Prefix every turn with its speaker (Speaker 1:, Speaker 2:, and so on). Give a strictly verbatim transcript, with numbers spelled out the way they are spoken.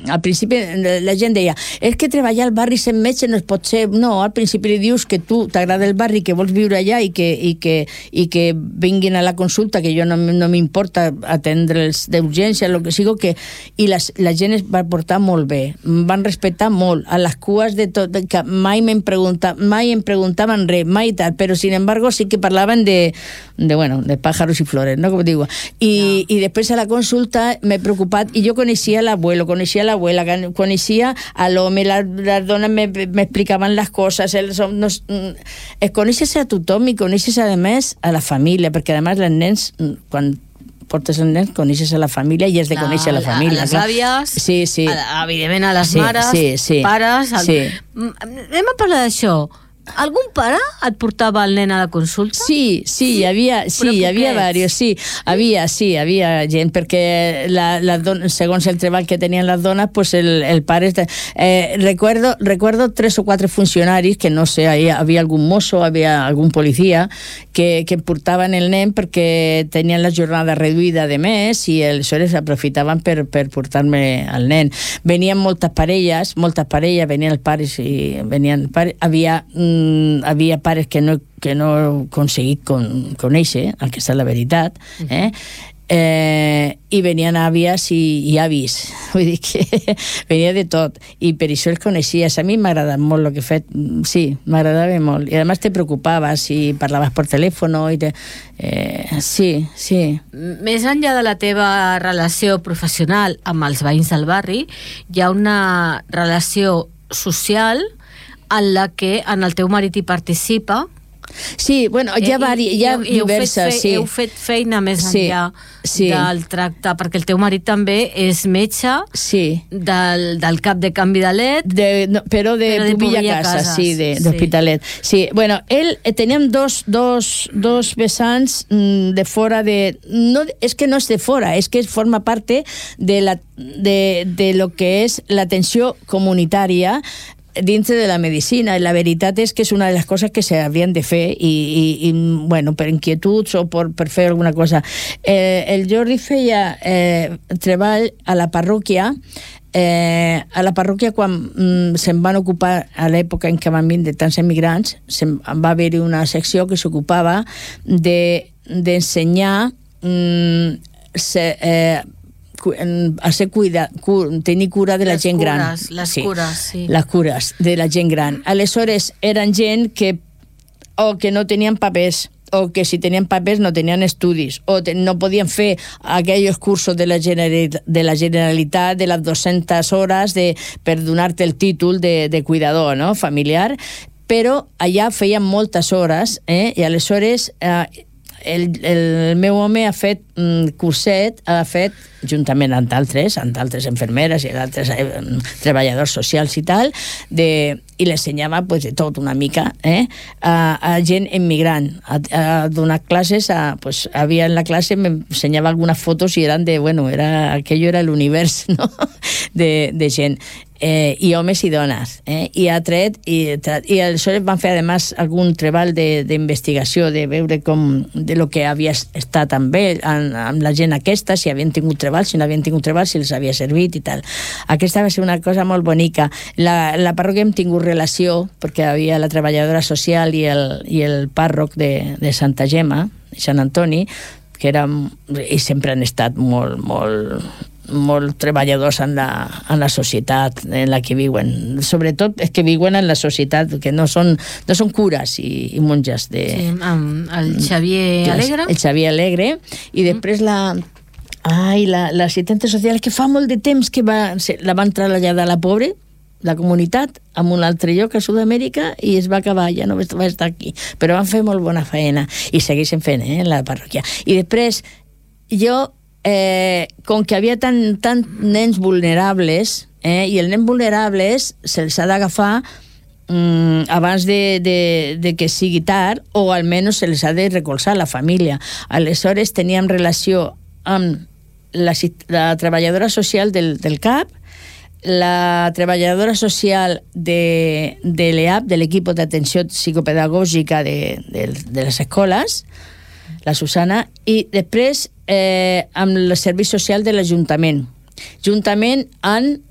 Speaker 1: al principi la gent deia, és que treballar al barri sent metge no es pot ser, no, al principi li dius que tu t'agrada el barri, que vols viure allà i que, i que, i que vinguin a la consulta, que jo no, no m'importa atendre'ls d'urgència, el que sigo, que, i les, la gent es va portar molt bé, van respectar molt, a les cues de tot, que mai m'hem preguntat, mai em preguntaven res, mai tal, però sin embargo sí que parlaven de, de bueno, de pájaros y flores, ¿no? Como digo. Y, no. y después a la consulta m'he preocupat, i jo coneixia l'abuelo, coneixia l'abuela, coneixia a l'home, les, les dones m'explicaven les coses, els, no, es coneixes a tothom i coneixes a més a la família, perquè a més els nens, quan portes el nen, coneixes a la família i has de conèixer a la família.
Speaker 2: A les àvies,
Speaker 1: sí, sí.
Speaker 2: A, evidentment a les
Speaker 1: sí,
Speaker 2: mares,
Speaker 1: sí, sí.
Speaker 2: pares... Al...
Speaker 1: Sí.
Speaker 2: Anem a parlar d'això. Algun pare et portava el nen a la consulta?
Speaker 1: Sí, sí, hi havia, sí, hi havia varios, sí, havia, sí, havia gent, perquè la, la don, segons el treball que tenien les dones, pues el, el pare... Eh, recuerdo, recuerdo tres o quatre funcionaris, que no sé, havia, havia algun mosso, havia algun policia, que, que portaven el nen perquè tenien la jornada reduïda de mes i aleshores aprofitaven per, per portar-me el nen. Venien moltes parelles, moltes parelles, venien els pares i venien pares, havia... havia pares que no, que no he aconseguit con, conèixer, el que és la veritat, eh? Eh, i venien àvies i, i avis, vull dir que venia de tot, i per això els coneixies. A mi m'agrada molt el que he fet, sí, m'agradava molt, i a més te preocupaves i parlaves per telèfon i te, eh, sí, sí.
Speaker 2: Més enllà de la teva relació professional amb els veïns del barri, hi ha una relació social en la que en el teu marit hi participa.
Speaker 1: Sí, bueno, hi ha, vari, hi ha
Speaker 2: I,
Speaker 1: diverses,
Speaker 2: i
Speaker 1: sí.
Speaker 2: Heu fet feina més
Speaker 1: sí,
Speaker 2: enllà
Speaker 1: sí.
Speaker 2: del tracte, perquè el teu marit també és metge
Speaker 1: sí.
Speaker 2: del, del cap de canvi de L E D,
Speaker 1: de, no, però de, de Pubilla Casa, Casas, sí, de, de Hospitalet. Sí, bueno, él eh, teníem dos, dos, dos vessants mm, de fora de... No, és que no és de fora, és que forma parte de, la, de, de lo que és l'atenció comunitària dintre de la medicina, i la veritat és que és una de les coses que s'haurien de fer i, i, i bueno, per inquietuds o per, per fer alguna cosa. Eh, el Jordi feia eh, treball a la parròquia, eh, a la parròquia quan mm, se'n van ocupar a l'època en què van vindre tants emigrants, se'n va haver-hi una secció que s'ocupava de, d'ensenyar mm, se, eh, a ser cuida, cu, tenir cura de la
Speaker 2: les
Speaker 1: gent
Speaker 2: cures,
Speaker 1: gran.
Speaker 2: Les
Speaker 1: sí,
Speaker 2: cures, sí.
Speaker 1: Les cures de la gent gran. Aleshores, eren gent que o que no tenien papers, o que si tenien papers no tenien estudis, o te, no podien fer aquells cursos de la, Generalitat, de la Generalitat de les dues-centes hores de, per donar-te el títol de, de cuidador, no? Familiar, però allà feien moltes hores, eh? I aleshores... Eh, El, el meu home ha fet un curset, ha fet, juntament amb d'altres, amb d'altres infermeres i d'altres eh, treballadors socials i tal, de, i l'ensenyava pues, de tot una mica eh, a, a gent immigrant, a, a donar classes, a, pues, havia en la classe, m'ensenyava algunes fotos i eren de, bueno, era, aquello era l'univers, no? de, de gent. Eh, i homes i dones, eh? I ha tret i, i aleshores van fer además algun treball d'investigació de, de veure com de lo que havia estat amb ell, amb, amb la gent aquesta, si havien tingut treball, si no havien tingut treball, si els havia servit i tal. Aquesta va ser una cosa molt bonica. La, la parròquia hem tingut relació perquè havia la treballadora social i el, i el pàrroc de, de Santa Gemma, de Sant Antoni, que era, i sempre han estat molt, molt molt treballadors en la, en la societat en la que viuen. Sobretot és que viuen en la societat, que no són, no són cures i, i monges. De,
Speaker 2: sí, amb el Xavier Alegre.
Speaker 1: El Xavier Alegre. I després la... Ai, la, l'assistente social, que fa molt de temps que va, la van traslladar a la pobre, la comunitat, en un altre lloc a Sud-amèrica, i es va acabar, ja no va estar aquí. Però van fer molt bona feina, i segueixen fent, eh, en la parròquia. I després, jo Eh, com que havia tant, tant nens vulnerables, eh, i els nens vulnerables se'ls ha d'agafar mm, abans de, de, de que sigui tard, o almenys se'ls ha de recolzar la família. Aleshores teníem relació amb la, la treballadora social del, del C A P, la treballadora social de, de l'E A P, de l'equip d'atenció psicopedagògica de, de, de les escoles, la Susana, i després eh, amb el servei social de l'Ajuntament, juntament amb